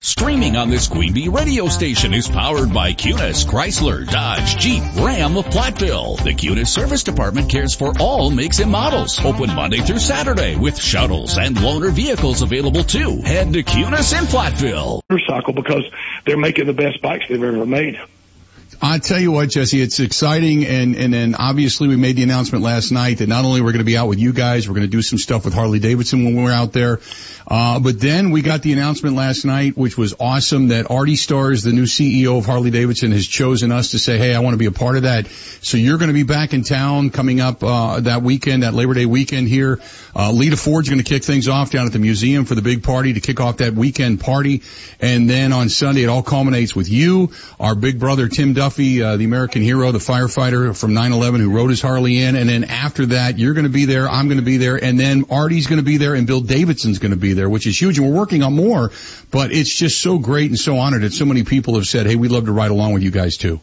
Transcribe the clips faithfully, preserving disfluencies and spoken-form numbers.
Streaming on this Queen Bee radio station is powered by Cunis, Chrysler, Dodge, Jeep, Ram of Platteville. The Cunis Service Department cares for all makes and models. Open Monday through Saturday with shuttles and loaner vehicles available too. Head to Cunis in Platteville. Motorcycle because they're making the best bikes they've ever made. I tell you what, Jesse, it's exciting, and and then obviously we made the announcement last night that not only we're going to be out with you guys, we're going to do some stuff with Harley Davidson when we're out there, uh, but then we got the announcement last night, which was awesome, that Artie Starrs, the new C E O of Harley Davidson, has chosen us to say, hey, I want to be a part of that. So you're going to be back in town coming up uh that weekend, that Labor Day weekend here. Uh Lita Ford's going to kick things off down at the museum for the big party to kick off that weekend party, and then on Sunday it all culminates with you, our big brother Tim Duffy, Uh, the American hero, the firefighter from nine eleven who rode his Harley in. And then after that, you're going to be there, I'm going to be there, and then Artie's going to be there, and Bill Davidson's going to be there, which is huge. And we're working on more, but it's just so great and so honored that so many people have said, hey, we'd love to ride along with you guys too.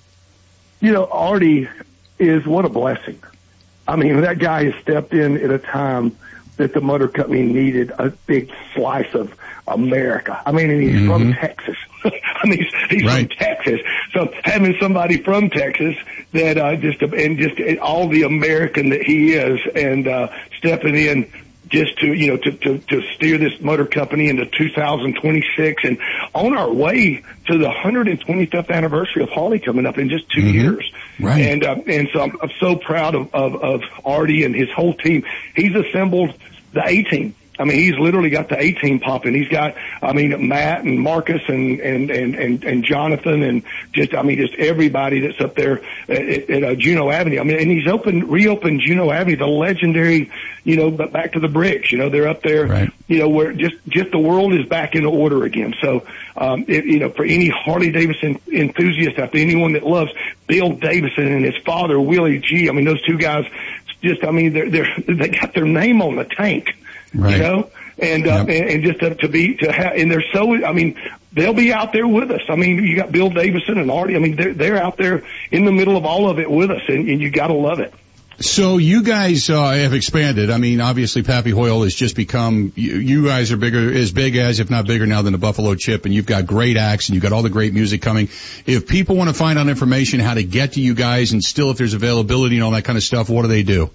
You know, Artie is what a blessing. I mean, that guy has stepped in at a time that the motor company needed a big slice of America. I mean, and he's mm-hmm. from Texas. I mean, he's, he's right. from Texas. So having somebody from Texas that, uh, just, and just all the American that he is, and, uh, stepping in just to, you know, to, to, to steer this motor company into two thousand twenty-six and on our way to the one hundred twenty-fifth anniversary of Harley coming up in just two mm-hmm. years. Right. And, uh, and so I'm, I'm so proud of, of, of Artie and his whole team. He's assembled the A-team. I mean, he's literally got the A-team popping. He's got, I mean, Matt and Marcus and, and, and, and, and Jonathan and just, I mean, just everybody that's up there at, at uh, Juneau Avenue. I mean, and he's opened, reopened Juneau Avenue, the legendary, you know, but back to the bricks, you know, they're up there, right. you know, where just, just the world is back in order again. So, um, it, you know, for any Harley Davidson enthusiast out there, anyone that loves Bill Davidson and his father, Willie G, I mean, those two guys just, I mean, they're, they're, they got their name on the tank. Right. You know, and, uh, yep. and, and just to, to be, to have, and they're so, I mean, they'll be out there with us. I mean, you got Bill Davidson and Artie. I mean, they're, they're out there in the middle of all of it with us, and, and you gotta love it. So you guys, uh, have expanded. I mean, obviously Pappy Hoyle has just become, you, you guys are bigger, as big as, if not bigger now than the Buffalo Chip, and you've got great acts and you've got all the great music coming. If people want to find out information, how to get to you guys, and still if there's availability and all that kind of stuff, what do they do?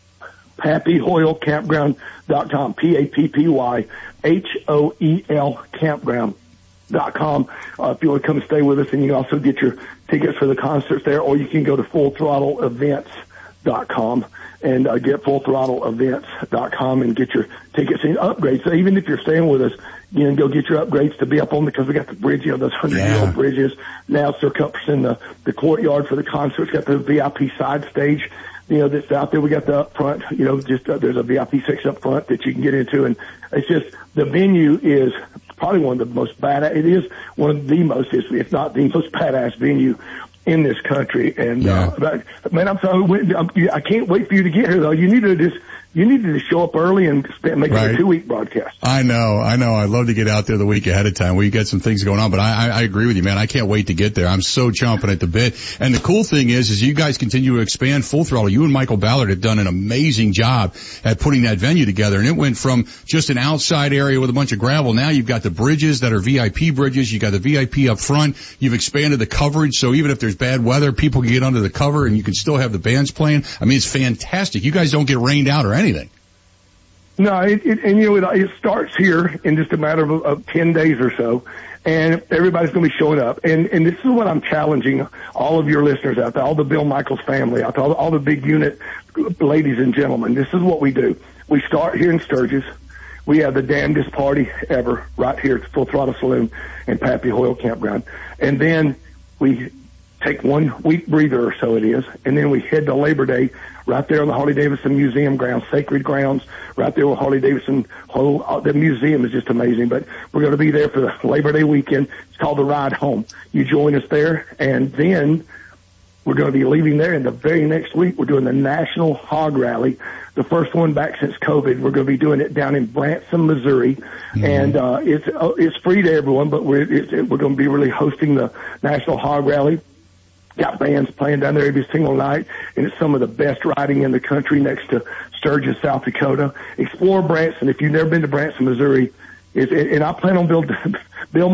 Pappy Hoyle Campground dot com, P A P P Y H O E L campground dot com. Uh, if you want to come stay with us, and you can also get your tickets for the concerts there, or you can go to full throttle events dot com and uh, get full throttle events dot com and get your tickets and upgrades. So even if you're staying with us, you know, go get your upgrades to be up on, because we got the bridge, you know, those hundred-year-old yeah. bridges. Now circumferencing the, the courtyard for the concerts. Got the V I P side stage, you know, that's out there. We got the up front, you know, just uh, there's a V I P section up front that you can get into. And it's just, the venue is probably one of the most badass. It is one of the most, if not the most badass venue in this country. And, yeah. uh, but, man, I'm sorry, I'm, I can't wait for you to get here, though. You need to just, you need to show up early and spend, make right. it a two-week broadcast. I know, I know. I'd love to get out there the week ahead of time. We get some things going on, but I, I, I agree with you, man. I can't wait to get there. I'm so chomping at the bit. And the cool thing is, is you guys continue to expand Full Throttle. You and Michael Ballard have done an amazing job at putting that venue together. And it went from just an outside area with a bunch of gravel. Now you've got the bridges that are V I P bridges. You got the V I P up front. You've expanded the coverage. So even if there's bad weather, people can get under the cover and you can still have the bands playing. I mean, it's fantastic. You guys don't get rained out or anything. No, it, it, and you know, it, it starts here in just a matter of, of ten days or so, and everybody's going to be showing up. And, and this is what I'm challenging all of your listeners out there, all the Bill Michaels family out there, all, all the big unit ladies and gentlemen. This is what we do. We start here in Sturgis. We have the damnedest party ever right here at Full Throttle Saloon and Pappy Hoyle Campground. And then we take one week breather or so it is, and then we head to Labor Day right there on the Harley Davidson Museum grounds, sacred grounds, right there with Harley Davidson. Whole, uh, the museum is just amazing, but we're going to be there for the Labor Day weekend. It's called the Ride Home. You join us there, and then we're going to be leaving there, and the very next week we're doing the National Hog Rally, the first one back since COVID. We're going to be doing it down in Branson, Missouri, mm-hmm. and uh, it's uh, it's free to everyone, but we're it's, we're going to be really hosting the National Hog Rally. Got bands playing down there every single night, and it's some of the best riding in the country next to Sturgis, South Dakota. Explore Branson. If you've never been to Branson, Missouri, it's, and I plan on building Bill